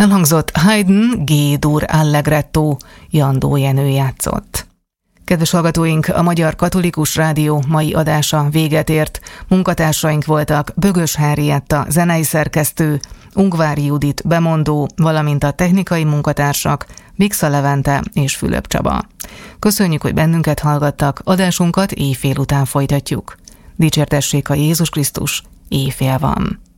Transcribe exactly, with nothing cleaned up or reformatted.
Elhangzott Haydn, G-dur Allegretto, Jandó Jenő játszott. Kedves hallgatóink, a Magyar Katolikus Rádió mai adása véget ért. Munkatársaink voltak Bögös Henrietta, zenei szerkesztő, Ungvári Judit, bemondó, valamint a technikai munkatársak, Bixa Levente és Fülöp Csaba. Köszönjük, hogy bennünket hallgattak, adásunkat éjfél után folytatjuk. Dicsértessék a Jézus Krisztus, éjfél van.